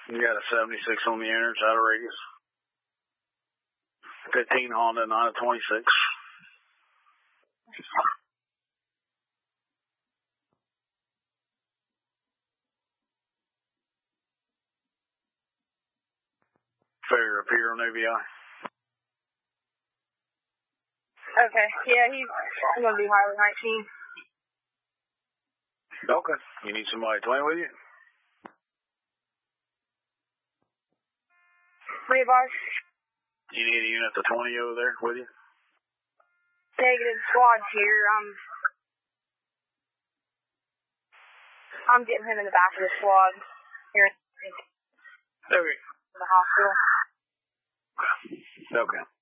You got a 76 on the innards out of radius. 15 Honda, not a 26. Failure appear on AVI. Okay, yeah, he's going to be Highway 19. Okay. You need somebody 20 with you? Rebar. You need a unit to 20 over there with you? Negative, squad's here. I'm getting him in the back of the squad here Okay. in the hospital. Okay.